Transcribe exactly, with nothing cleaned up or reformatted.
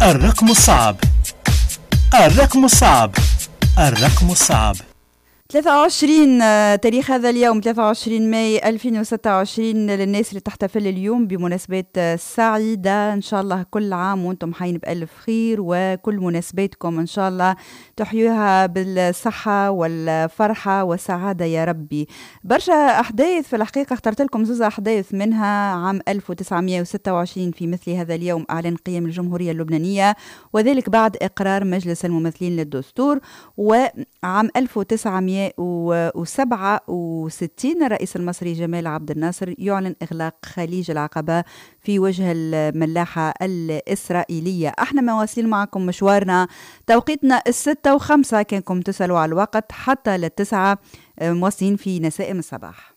الرقم الصعب الرقم الصعب الرقم الصعب ثلاثة وعشرين تاريخ هذا اليوم ثلاثة وعشرين ماي ألفين وستة وعشرين للناس اللي تحتفل اليوم بمناسبات سعيدة. إن شاء الله كل عام وانتم حين بألف خير، وكل مناسباتكم إن شاء الله تحيوها بالصحة والفرحة والسعادة يا ربي. برشا أحداث في الحقيقة، اخترت لكم زوز أحداث منها. عام ألف وتسعمائة وستة وعشرين في مثل هذا اليوم أعلن قيام الجمهورية اللبنانية، وذلك بعد إقرار مجلس الممثلين للدستور. وعام ألف وتسعمائة وسبعة وستين الرئيس المصري جمال عبد الناصر يعلن إغلاق خليج العقبة في وجه الملاحة الإسرائيلية. احنا مواصلين معكم مشوارنا، توقيتنا الستة وخمسة، كانكم تسألوا على الوقت حتى للتسعة، مواصلين في نسائم الصباح.